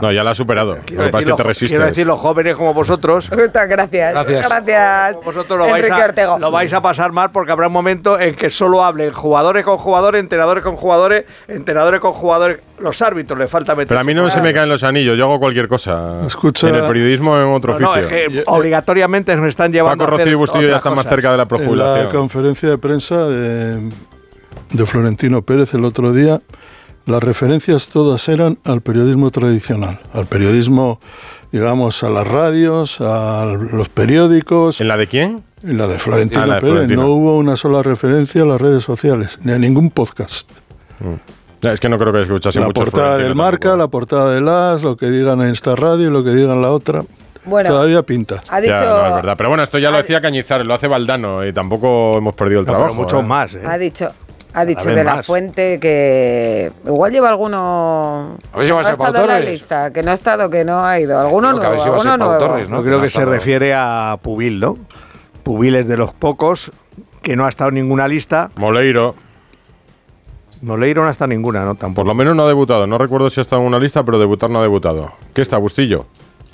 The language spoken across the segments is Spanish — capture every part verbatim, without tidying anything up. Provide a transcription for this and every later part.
No, ya la ha superado. Quiero, Lo que pasa decir, es que lo, te resistes. quiero decir, los jóvenes como vosotros. Muchas gracias. Gracias. Gracias. Vosotros lo vais, Enrique Ortego. a, lo vais a pasar mal porque habrá un momento en que solo hablen jugadores con jugadores, entrenadores con jugadores, entrenadores con jugadores. Los árbitros le falta meter. Pero a mí no se me caen los anillos, yo hago cualquier cosa. Escucha, en el periodismo en otro no, oficio. no, es que obligatoriamente nos están llevando Paco a hacer Rocío y Bustillo ya otras están más cosas. cerca de la en prejubilación. la conferencia de prensa de, de Florentino Pérez el otro día, las referencias todas eran al periodismo tradicional, al periodismo, digamos, a las radios, a los periódicos. ¿En la de quién? En la de Florentino Ah, la de Pérez. Florentino. No hubo una sola referencia a las redes sociales, ni a ningún podcast. Mm. Es que no creo que escuchase La mucho. portada del Marca, la portada del As, lo que digan en esta radio y lo que digan en la otra. Bueno, Todavía pinta. ha dicho, Ya, no, es verdad. Pero bueno, esto ya lo decía Cañizares, lo hace Valdano y tampoco hemos perdido el No, trabajo. pero muchos ¿eh? más. ¿eh? ha dicho, ha dicho vez de la más. Fuente que igual lleva alguno. A ver si va a no ha ser Pau estado en la Torres. lista, que no ha estado, que no ha ido. Alguno Creo que a ver nuevo, si va a ser alguno Pau nuevo. Torres, ¿no? Yo creo no que ha se estado. refiere a Pubil, ¿no? Pubil es de los pocos que no ha estado en ninguna lista. Moleiro, Moleiro no ha estado en ninguna, ¿no? Tampoco. por lo menos no ha debutado. No recuerdo si ha estado en una lista, pero debutar no ha debutado. ¿Qué está, Bustillo?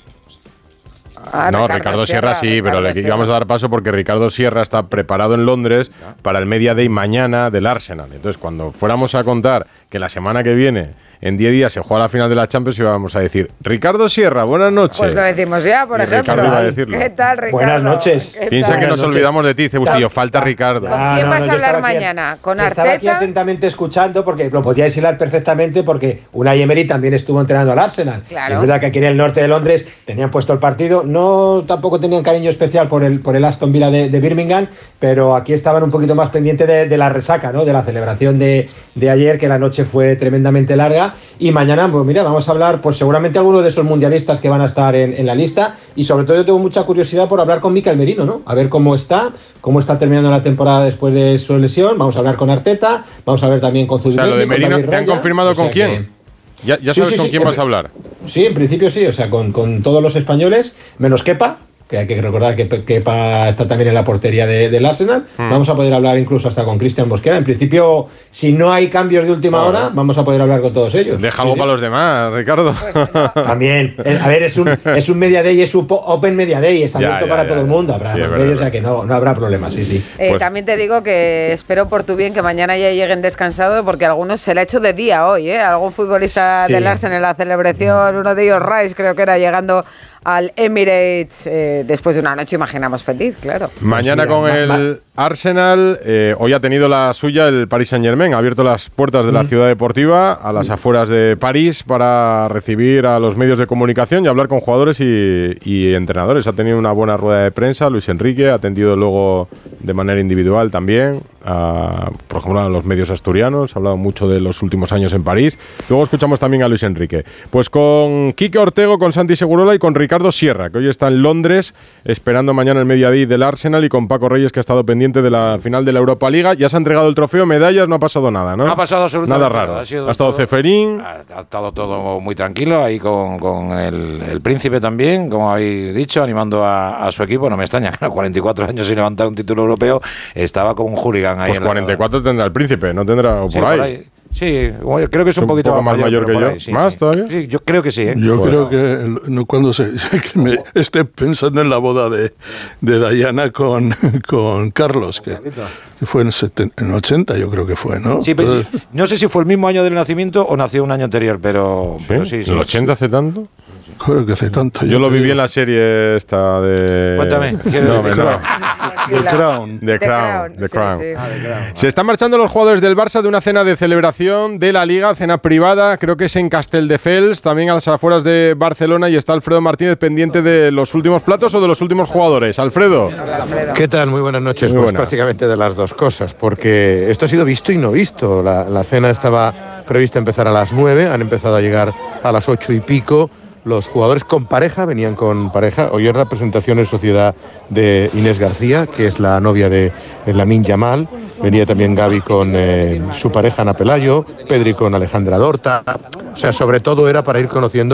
Ah, No, Ricardo Sierra sí, pero le íbamos a dar paso porque Ricardo Sierra está preparado en Londres para el Media Day mañana del Arsenal. Entonces, cuando fuéramos a contar que la semana que viene, en diez días, se juega la final de la Champions, íbamos a decir, Ricardo Sierra, buenas noches. Pues lo decimos ya, por Y ejemplo. Ricardo iba a decirlo. ¿Qué tal, Ricardo? Buenas noches. ¿Qué Piensa tal? que nos Buenas noches. olvidamos de ti, dice Bustillo, falta Ricardo. ¿Con quién vas a yo hablar estaba aquí- mañana? ¿Con Estaba aquí Arteta? atentamente escuchando porque lo podíais hilar perfectamente porque Unai Emery también estuvo entrenando al Arsenal. Claro. Es verdad que aquí en el norte de Londres tenían puesto el partido, no tampoco tenían cariño especial por el, por el Aston Villa de, de Birmingham, pero aquí estaban un poquito más pendientes de, de la resaca, ¿no? De la celebración de, de ayer, que la noche fue tremendamente larga. Y mañana, pues mira, vamos a hablar, pues seguramente algunos de esos mundialistas que van a estar en, en la lista. Y sobre todo yo tengo mucha curiosidad por hablar con Mikel Merino, ¿no? A ver cómo está, cómo está terminando la temporada después de su lesión. Vamos a hablar con Arteta, vamos a ver también con O sea, Zubimendi, lo de con Merino, David ¿te han Raya. confirmado O sea con que- quién? ¿Ya, ya Sí, sabes sí, con sí, quién en- vas a hablar? Sí, en principio sí, o sea, con, con todos los españoles, menos Kepa, que hay que recordar que Pe- Kepa está también en la portería de- del Arsenal. Hmm. Vamos a poder hablar incluso hasta con Cristian Mosquera. En principio, si no hay cambios de última Joder. hora, vamos a poder hablar con todos ellos. Deja Sí, algo sí. para los demás, Ricardo. También, eh, a ver, es un, es un Media Day, es un po- Open Media Day, es Ya, abierto ya, para ya, todo el ya. mundo. Habrá Sí, es más verdad, medios, es o sea que no, no habrá problema, sí, sí. Eh, Pues- también te digo que espero por tu bien que mañana ya lleguen descansados porque algunos se le ha hecho de día hoy, ¿eh? Algún futbolista Sí. del Arsenal en la celebración, uno de ellos, Rice, creo que era llegando al Emirates eh, después de una noche, imaginamos, feliz, claro. Mañana mira, con ma- el ma- Arsenal, eh, hoy ha tenido la suya el Paris Saint-Germain, ha abierto las puertas de la ciudad deportiva a las afueras de París para recibir a los medios de comunicación y hablar con jugadores y, y entrenadores. Ha tenido una buena rueda de prensa, Luis Enrique, ha atendido luego de manera individual también, a, por ejemplo, a los medios asturianos, ha hablado mucho de los últimos años en París. Luego escuchamos también a Luis Enrique. Pues con Quique Ortego, con Santi Segurola y con Ricardo Sierra, que hoy está en Londres esperando mañana el Media Day del Arsenal, y con Paco Reyes, que ha estado pendiente de la final de la Europa Liga. Ya se ha entregado el trofeo, medallas, no ha pasado nada, ¿no? No ha pasado absolutamente nada nada. raro. Ha sido Ha estado todo- Ceferín. Ha, ha estado todo muy tranquilo ahí con, con el, el príncipe también, como habéis dicho, animando a, a su equipo. No me extraña, claro, cuarenta y cuatro años sin levantar un título europeo, estaba como un hooligan ahí. Pues en la cuarenta y cuatro tendrá el príncipe, no tendrá o Sí, por ahí. Sí, bueno, creo que es un, Un poquito poco más mayor pero que por yo. ahí, sí, ¿Más sí. todavía? Sí, yo creo que sí. ¿eh? Yo Pues- creo que el- no, cuando se, que me esté pensando en la boda de, de Diana con, con Carlos, que, que fue en, setenta, en ochenta, yo creo que fue, ¿no? Sí, pero Entonces, no sé si fue el mismo año del nacimiento o nació un año anterior, pero ¿Sí? pero sí, sí. ¿En el ochenta hace tanto? creo que hace tanto. Yo ya lo te viví digo. en la serie esta de... Cuéntame, ¿quieres No, decir? no. The Crown. The The Crown, Crown, The sí, Crown. sí. Se están marchando los jugadores del Barça de una cena de celebración de la Liga, cena privada, creo que es en Castelldefels, también a las afueras de Barcelona, y está Alfredo Martínez pendiente de los últimos platos o de los últimos jugadores. Alfredo. ¿Qué tal? Muy buenas noches. Muy Pues buenas. prácticamente de las dos cosas, porque esto ha sido visto y no visto. La, la cena estaba prevista empezar a las nueve, han empezado a llegar a las ocho y pico. Los jugadores con pareja, venían con pareja. Hoy es la presentación en sociedad de Inés García, que es la novia de Lamine Yamal. Venía también Gavi con eh, su pareja Ana Pelayo, Pedri con Alejandra Dorta. O sea, sobre todo era para ir conociendo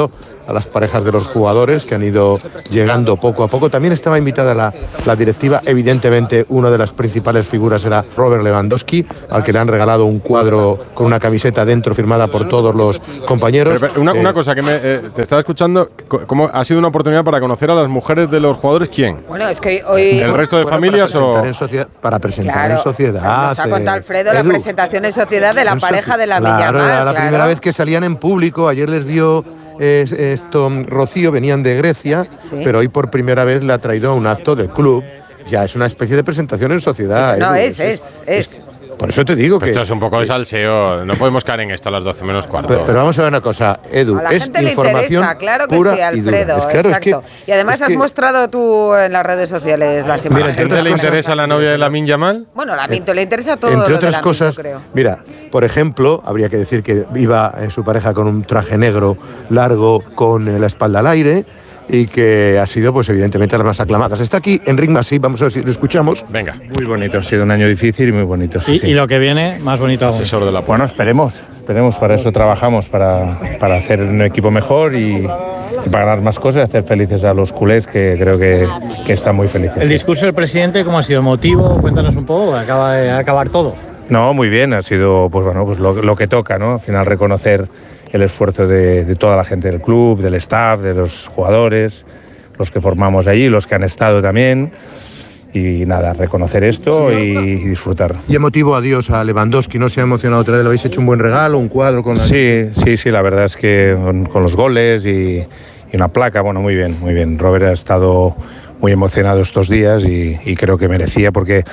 a las parejas de los jugadores que han ido llegando poco a poco. También estaba invitada la, la directiva. Evidentemente, una de las principales figuras era Robert Lewandowski, al que le han regalado un cuadro con una camiseta dentro firmada por todos los compañeros. Pero, pero una, eh, una cosa que me, eh, te estaba escuchando, ¿cómo ha sido una oportunidad para conocer a las mujeres de los jugadores? ¿Quién? Bueno, es que hoy... ¿El resto de bueno, familias para presentar o...? En sociedad, para presentar Claro, en sociedad. nos ha contado eh, Alfredo la Edu, presentación en sociedad de la en pareja soci- de la claro, Yamal. era la claro. primera vez que salían en público. Ayer les vio eh, esto Rocío, venían de Grecia, Sí. pero hoy por primera vez le ha traído a un acto del club. Ya es una especie de presentación en sociedad. Eso no, Edu, es, es, es. Por eso te digo que... Esto es un poco de salseo. No podemos caer en esto a las doce menos cuarto. Pero, pero vamos a ver una cosa, Edu, A la es gente le información interesa, claro que pura sí, y dura. Alfredo. Es claro, es exacto. que- y además es has que- mostrado tú en las redes sociales las ¿A la imágenes. gente le interesa la novia de Lamine Yamal? Bueno, la Minto le interesa todo Entre lo de otras la cosas, Minto, creo. mira, por ejemplo, habría que decir que iba eh, su pareja con un traje negro largo con eh, la espalda al aire y que ha sido, pues evidentemente, las más aclamadas. Está aquí Enric Masí, vamos a ver si lo escuchamos. Venga. Muy bonito, ha sido un año difícil y muy bonito. Sí, Y, sí. y lo que viene, más bonito aún. Asesor de la Bueno, esperemos, esperemos, para eso trabajamos, para, para hacer un equipo mejor y, y para ganar más cosas y hacer felices a los culés, que creo que, que están muy felices. El discurso del presidente, ¿cómo ha sido? ¿Emotivo? Cuéntanos un poco, acaba de acabar todo. No, muy bien, ha sido pues bueno, pues lo, lo que toca, ¿no? Al final reconocer el esfuerzo de, de toda la gente del club, del staff, de los jugadores, los que formamos allí, los que han estado también. Y nada, reconocer esto y, y disfrutar. Y emotivo adiós a Lewandowski, ¿no se ha emocionado otra vez? ¿Le habéis hecho un buen regalo, un cuadro con la... Sí, sí, sí, la verdad es que con, con los goles y, y una placa, bueno, muy bien, muy bien. Robert ha estado muy emocionado estos días y, y creo que merecía, porque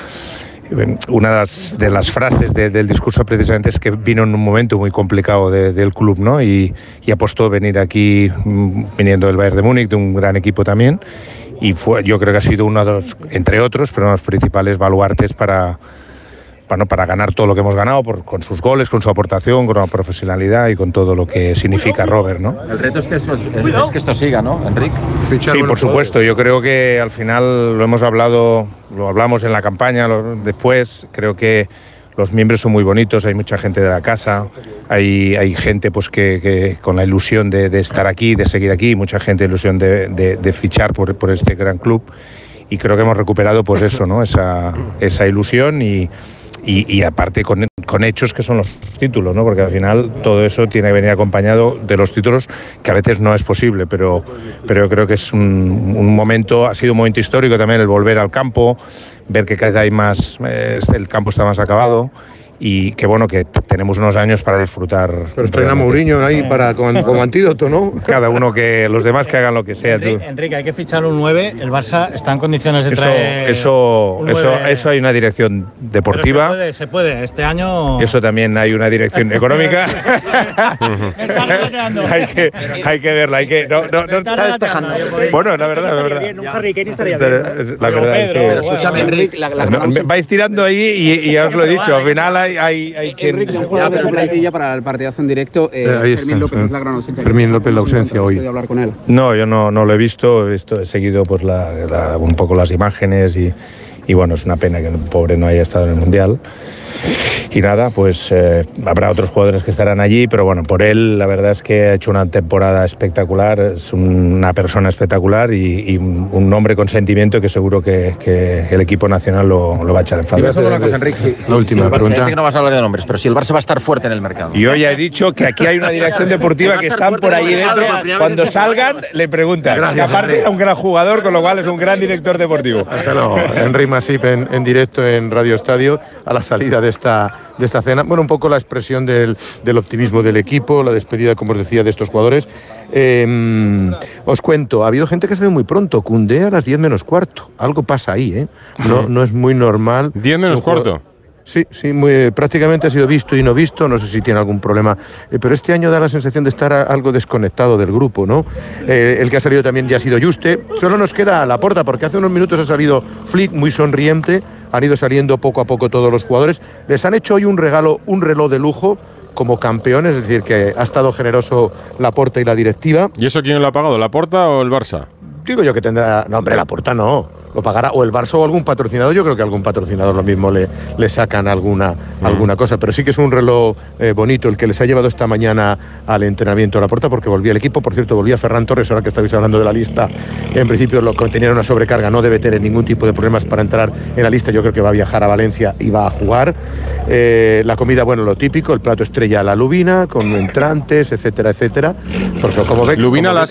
una de las, de las frases de, del discurso precisamente es que vino en un momento muy complicado de, del club, ¿no? Y, y apostó venir aquí viniendo del Bayern de Múnich, de un gran equipo también, y fue, yo creo que ha sido uno de los, entre otros, pero uno de los principales baluartes para, para, para ganar todo lo que hemos ganado, por, con sus goles, con su aportación, con la profesionalidad y con todo lo que significa Robert, ¿no? El reto es que, es, es que esto siga, ¿no, Enric? Fichar Sí, buenos por supuesto. jugadores. Yo creo que al final lo hemos hablado, lo hablamos en la campaña, lo, después creo que los miembros son muy bonitos, hay mucha gente de la casa, hay, hay gente pues que, que con la ilusión de, de estar aquí, de seguir aquí, mucha gente ilusión de, de, de fichar por, por este gran club, y creo que hemos recuperado pues eso, ¿no? Esa, esa ilusión y, y, y aparte con, con hechos que son los títulos, ¿no? Porque al final todo eso tiene que venir acompañado de los títulos, que a veces no es posible, pero, pero yo creo que es un, un momento, ha sido un momento histórico también el volver al campo, ver que cada vez hay más, eh, el campo está más acabado y que bueno, que tenemos unos años para disfrutar. Pero traen a Mourinho ahí para, como, como antídoto, ¿no? Cada uno, que los demás que hagan lo que sea. Enrique, Enrique, hay que fichar un nueve, el Barça está en condiciones de Eso, traer eso, un eso, nueve. eso hay una dirección deportiva. Pero se puede, se puede, este año... Eso también hay una dirección económica. Me está regateando. hay, que, hay que verla, hay que. No, no, no, Está despejando. bueno, la verdad, la verdad. Un Harry Kane estaría Pero, bien. La verdad es que. Escúchame, Enric, la, la, No, me vais tirando ahí y, y ya os lo he dicho, al final hay, hay, hay que... Enric, un jugador de tu plantilla para el partidazo en directo. Eh, Eh, ahí Fermín está, López sí. es la gran ausencia. Fermín López, la ausencia hoy. ¿Has podido hablar con él? No, yo no, no lo he visto, he, visto, he seguido pues la, la- un poco las imágenes y, y bueno, es una pena que el pobre no haya estado en el Mundial. Y nada, pues eh, habrá otros jugadores que estarán allí, pero bueno, por él la verdad es que ha hecho una temporada espectacular, es una persona espectacular y, y un, un hombre con sentimiento que seguro que, que el equipo nacional lo, lo va a echar en Y falta. vas a hablar una cosa, Enric. Si, si- La última si el Barça- pregunta. ya sé que no vas a hablar de nombres, pero si el Barça va a estar fuerte en el mercado. Yo ya he dicho que aquí hay una dirección deportiva que están por ahí dentro. Cuando salgan, le preguntas. Gracias, que aparte Enrique. era un gran jugador, con lo cual es un gran director deportivo. Hasta luego. Enric Masip en, en directo en Radio Estadio a la salida de esta, de esta cena. Bueno, un poco la expresión del, del optimismo del equipo, la despedida, como os decía, de estos jugadores. Eh, os cuento, ha habido gente que se ve muy pronto. Koundé a las diez menos cuarto. Algo pasa ahí, ¿eh? No, no es muy normal. ¿diez menos Un jugador- cuarto? Sí, sí, muy, prácticamente ha sido visto y no visto, no sé si tiene algún problema, eh, pero este año da la sensación de estar a- algo desconectado del grupo, ¿no? Eh, el que ha salido también ya ha sido Juste, solo nos queda Laporta, porque hace unos minutos ha salido Flick muy sonriente, han ido saliendo poco a poco todos los jugadores, les han hecho hoy un regalo, un reloj de lujo como campeones, es decir, que ha estado generoso Laporta y la directiva. ¿Y eso quién lo ha pagado, la Porta o el Barça? Digo yo que tendrá... No, hombre, la Porta no. Lo pagará o el Barça o algún patrocinador. Yo creo que algún patrocinador lo mismo le, le sacan alguna, mm. alguna cosa. Pero sí que es un reloj eh, bonito el que les ha llevado esta mañana al entrenamiento de la Porta, porque volvía el equipo. Por cierto, volvía Ferran Torres, ahora que estabais hablando de la lista. En principio lo que tenía una sobrecarga, no debe tener ningún tipo de problemas para entrar en la lista. Yo creo que va a viajar a Valencia y va a jugar. Eh, la comida, bueno, lo típico, el plato estrella, la lubina, con entrantes, etcétera, etcétera. Porque como ve, lubina como la,